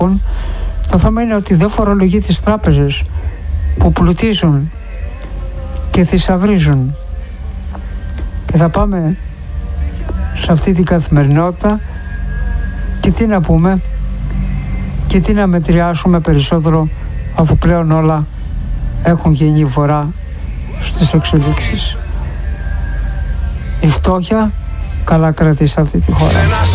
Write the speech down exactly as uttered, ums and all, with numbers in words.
Το θέμα είναι ότι δεν φορολογεί τις τράπεζες που πλουτίζουν και θησαυρίζουν. Και θα πάμε σε αυτή την καθημερινότητα και τι να πούμε και τι να μετριάσουμε περισσότερο, αφού πλέον όλα έχουν γίνει βορρά στις εξελίξεις. Η φτώχεια καλά κρατεί σε αυτή τη χώρα.